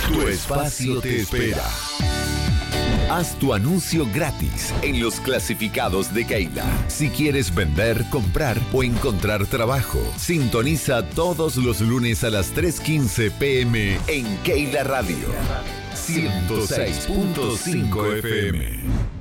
Tu espacio te espera. Haz tu anuncio gratis en los clasificados de Keila. Si quieres vender, comprar o encontrar trabajo, sintoniza todos los lunes a las 3:15 p.m. en Keila Radio 106.5 FM.